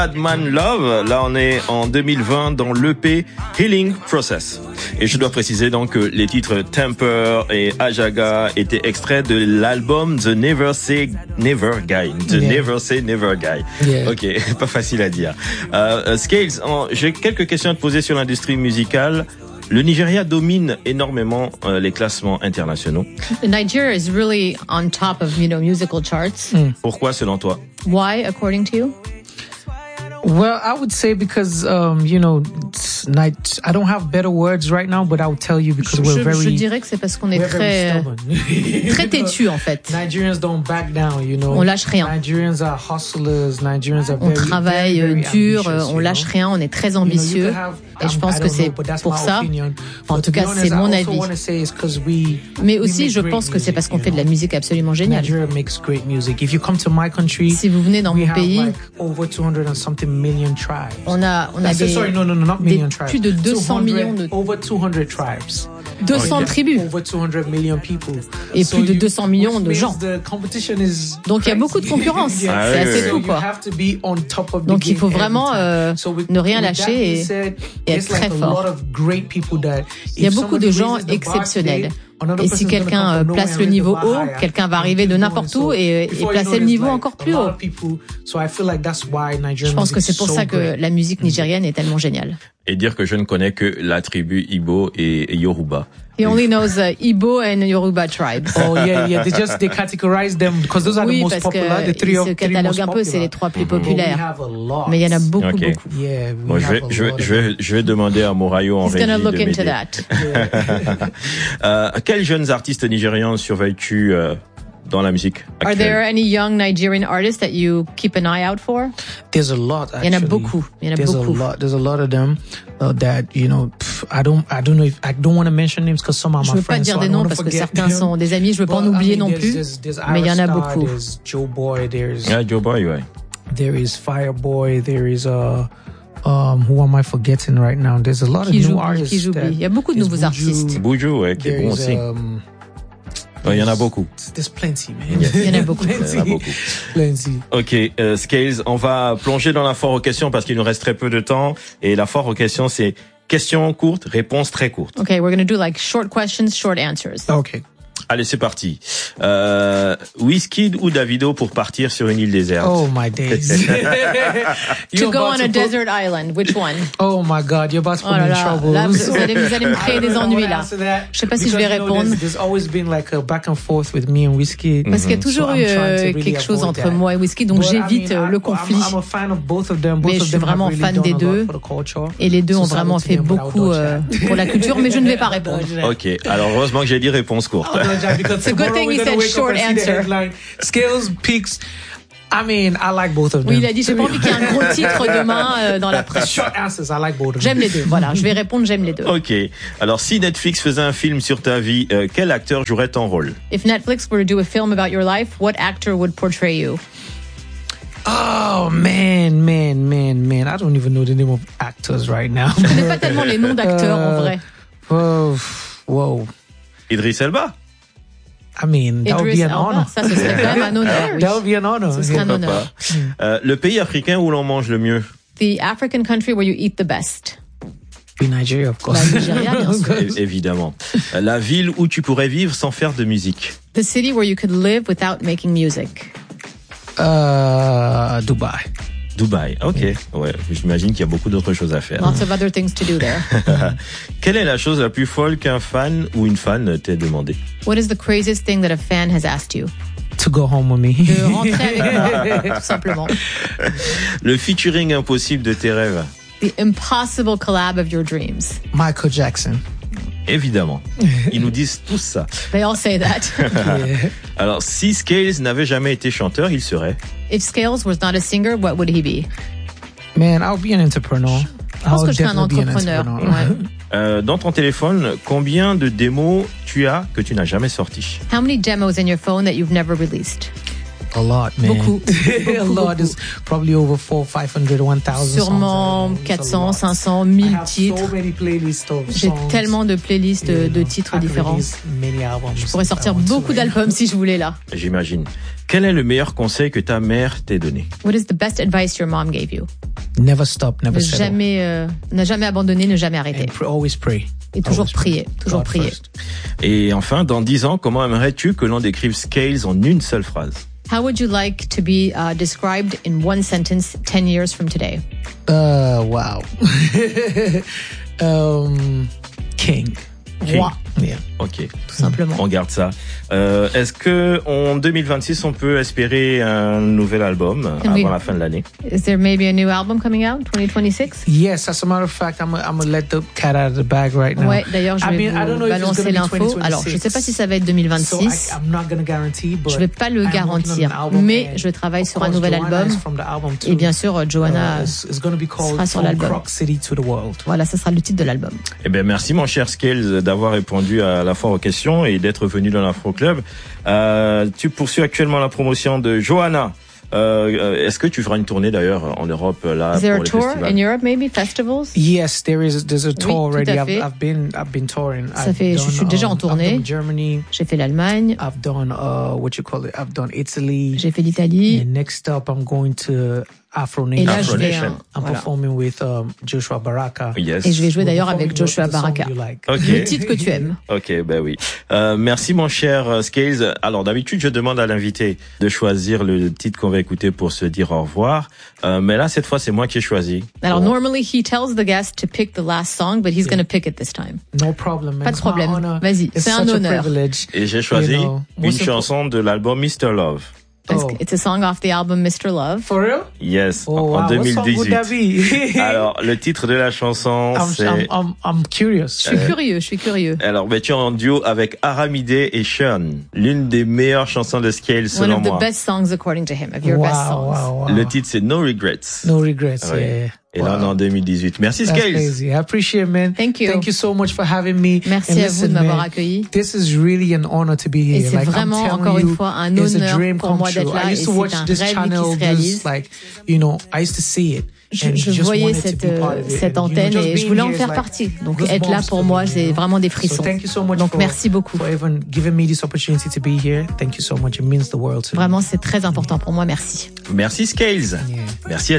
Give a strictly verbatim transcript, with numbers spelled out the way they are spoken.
Madman Love, là on est en deux mille vingt dans l'E P Healing Process. Et je dois préciser donc que les titres Temper et Ajaga étaient extraits de l'album The Never Say Never Guy. The yeah. Never Say Never Guy. Yeah. Ok, pas facile à dire. Euh, Scales, en, j'ai quelques questions à te poser sur l'industrie musicale. Le Nigeria domine énormément euh, les classements internationaux. Nigeria is really on top of, you know, musical charts. Mm. Pourquoi selon toi? Why, according to you? Well, I would say because, um, you know, night, I don't have better words right now, but I would tell you because je, we're very... Je dirais que c'est parce qu'on est très, très têtu, en fait. Nigerians don't back down, you know. On lâche rien. Nigerians are hustlers, Nigerians are on very, travaille very, very dur, ambitious, on lâche rien, on est très ambitieux. You know, have, et je pense que c'est pour ça, en tout cas c'est mon avis. We, Mais aussi je pense que c'est parce qu'on fait de la musique absolument géniale. Si vous venez dans mon pays, on a, on a des, sorry, no, no, no, des plus de deux cents millions de deux cents okay. tribus et plus de deux cents millions de gens. Donc il y a beaucoup de concurrence. Ah, c'est oui, assez oui, fou quoi. Donc il faut vraiment euh, ne rien lâcher et, et être très fort. Il y a beaucoup de gens exceptionnels. Et si quelqu'un place le niveau haut, quelqu'un va arriver de n'importe où et, et placer le niveau encore plus haut. Je pense que c'est pour ça que la musique nigérienne est tellement géniale. Et dire que je ne connais que la tribu Igbo et Yoruba. He only knows uh, Igbo and Yoruba tribes. Oh yeah, yeah. They just they categorize them because those are oui, the most popular. The three of se catalogue un peu, c'est les trois plus populaires. Mais il y en a beaucoup, okay. beaucoup. Yeah, bon, je vais, je vais, je vais, je vais demander à Morayo en régie de look m'aider. Into that. euh, quels jeunes artistes nigérians surveilles-tu euh, dans la musique actuelle? Are there any young Nigerian artists that you keep an eye out for? There's a lot. Actually. Il y en a beaucoup. Il y en a There's beaucoup. a lot. There's a lot of them uh, that you know. Pff, I don't. I don't know if I don't want to mention names because some are my friends. Je veux pas dire so des noms parce que certains them. sont des amis. Je veux pas en oublier I mean, non plus. There's, there's mais il y en a beaucoup. There's Joe Boy. There's yeah, Joe Boy, ouais. There is Fireboy. There is a. Uh, um, who am I forgetting right now? There's a lot qui of joue, new artists. Qui joue that, il y a beaucoup de nouveaux Buju, artistes. Buju, ouais, qui est bon aussi. Um, Il y en a beaucoup. There's plenty, man. Yes. Il y en a beaucoup. Il y en a beaucoup. Plenty. Ok, euh, Scales, on va plonger dans la foire aux questions parce qu'il nous reste très peu de temps. Et la foire aux questions, c'est questions courtes, réponses très courtes. Okay, we're going to do like short questions, short answers. Okay. Allez, c'est parti. Euh, Wizkid ou Davido pour partir sur une île déserte? Oh my days. To go on a desert island, which one? Oh my God, you're about to put me in trouble. Là, vous allez, vous allez me créer des ennuis là. Je sais pas si je vais répondre. There's always been like a back and forth with me and Wizkid. Parce qu'il y a toujours eu euh, quelque chose entre moi et Wizkid, donc j'évite le conflit. Mais je suis vraiment fan des deux. Et les deux ont vraiment fait beaucoup euh, pour la culture, mais je ne vais pas répondre. Ok, alors heureusement que j'ai dit réponse courte. It's a good thing he said short answer. Scales, Peaks. I mean, I like both of them. Oui, il a dit, j'ai pas envie qu'il y ait un gros titre demain euh, dans la presse. Short answers, I like both of them. J'aime les deux, voilà. Je vais répondre, j'aime les deux. Ok. Alors, si Netflix faisait un film sur ta vie, euh, quel acteur jouerait ton rôle? If Netflix were to do a film about your life, what actor would portray you? Oh, man, man, man, man. I don't even know the name of actors right now. Je connais pas tellement les noms d'acteurs, uh, en vrai. Oh, wow. Idriss Elba? I mean, that would be an honor. Ça, ce serait quand même un honneur. Oui. That would be an honor. Ce serait un honneur. Euh, le pays africain où l'on mange le mieux? The African country where you eat the best. Be Nigeria, of course. La Nigeria, bien sûr. É- évidemment. La ville où tu pourrais vivre sans faire de musique? The city where you could live without making music. Uh, Dubai. Dubaï, ok. Ouais, j'imagine qu'il y a beaucoup d'autres choses à faire. Lots of other things to do there. Quelle est la chose la plus folle qu'un fan ou une fan t'ait demandé? What is the craziest thing that a fan has asked you? To go home with me. De rentrer avec moi, tout simplement. Le featuring impossible de tes rêves? The impossible collab of your dreams. Michael Jackson. Évidemment. Ils nous disent tous ça. They all say that. Yeah. Alors, si Scales n'avait jamais été chanteur, il serait? If Scales was not a singer, what would he be? Man, I'll be an entrepreneur. Je pense que je serais un entrepreneur. Ouais. Euh, dans ton téléphone, combien de démos tu as que tu n'as jamais sorti? How many demos in your phone that you've never released? A lot, man. Beaucoup. A lot is probably over four, five hundred, one thousand. Sûrement quatre cents, cinq cents, mille titres. So J'ai tellement de playlists de, de titres différents. Je pourrais sortir beaucoup d'albums si je voulais là. J'imagine. Quel est le meilleur conseil que ta mère t'ait donné? What is the best advice your mom gave you? Never stop, never settle. Ne jamais, euh, ne jamais abandonner, ne jamais arrêter. And always pray. Et toujours always prier, pray. toujours God prier. First. Et enfin, dans dix ans, comment aimerais-tu que l'on décrive Scales en une seule phrase? How would you like to be uh, described in one sentence ten years from today? Uh, wow. um, king. King. Roi. Yeah. Ok. Tout simplement. On garde ça. Euh, est-ce que en deux mille vingt-six, on peut espérer un nouvel album avant oui. la fin de l'année? Is there maybe a new album coming out twenty twenty-six? Yes, as a matter of fact, I'm I'm gonna let the cat out of the bag right now. Ouais, d'ailleurs, je I vais mean, vous balancer l'info. Alors, je sais pas si ça va être deux mille vingt-six. So I, I'm not gonna guarantee, but je vais pas le garantir, mais je travaille sur un nouvel album. Et bien sûr, Joanna uh, sera sur l'album. Voilà, ça sera le titre de l'album. Eh bien, merci mon cher Scales d'avoir répondu à la fois aux questions et d'être venu dans l'Afro Club. Euh, tu poursuis actuellement la promotion de Joanna. Euh, est-ce que tu feras une tournée d'ailleurs en Europe là? Is there pour a les tour festivals? in Europe, maybe festivals? Yes, there is. There's a tour oui, already. I've, I've been I've been touring. Ça fait, done, je suis déjà en tournée. I've done Germany. J'ai fait l'Allemagne. I've done uh, what you call it. I've done Italy. J'ai fait l'Italie. And next up, I'm going to Afro Nation. Et là, Afro je vais, Nation. I'm voilà. performing with um, Joshua Baraka. Yes. Et je vais jouer d'ailleurs avec Joshua Baraka. Like. Okay. Le titre que tu aimes. Ok, ben oui. Euh, merci mon cher Scales. Alors d'habitude, je demande à l'invité de choisir le titre qu'on va écouter pour se dire au revoir. Euh, mais là, cette fois, c'est moi qui ai choisi. Alors bon. normally he tells the guest to pick the last song, but he's yeah. going to pick it this time. No problem, man. Pas de problème. Vas-y, c'est un honneur. Et j'ai choisi you know, une chanson de l'album mister Love. Oh. It's a song off the album mister Love. For real? Yes, oh, en wow. deux mille dix-huit. What song would that be? Alors, le titre de la chanson, I'm, c'est... I'm, I'm, I'm curious. Je suis euh, curieux, je suis curieux. Alors, ben, tu es en duo avec Aramide et Sean. L'une des meilleures chansons de Scales, selon moi. One of the best songs, according to him, of your wow, best songs. Wow, wow. Le titre, c'est No Regrets. No Regrets, ouais. yeah. Et wow. là, on est en deux mille dix-huit. Merci, That's Scales. Crazy. I appreciate it, man. Thank you. Thank you so much for having me. Merci And à listen, vous de m'avoir man, accueilli. This is really an honor to be here. Et c'est like, vraiment, I'm encore you, une fois, un honneur pour moi d'être là. I Et used to c'est watch un this rêve channel, qui se réalise. just, like, you know, I used to see it. Je, je voyais cette, cette antenne et je voulais en faire partie. Donc être là pour moi, c'est vraiment des frissons. Donc merci beaucoup. Vraiment, c'est très important pour moi. Merci. Merci Scales. Merci.